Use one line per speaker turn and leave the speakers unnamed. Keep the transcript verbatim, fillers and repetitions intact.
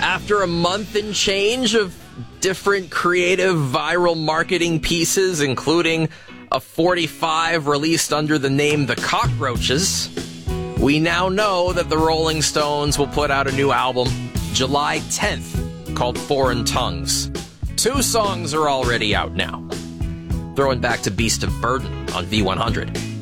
After a month and change of different creative viral marketing pieces, including a forty-five released under the name The Cockroaches, we now know that the Rolling Stones will put out a new album July tenth called Foreign Tongues. Two songs are already out now. Throwing back to Beast of Burden on V one hundred.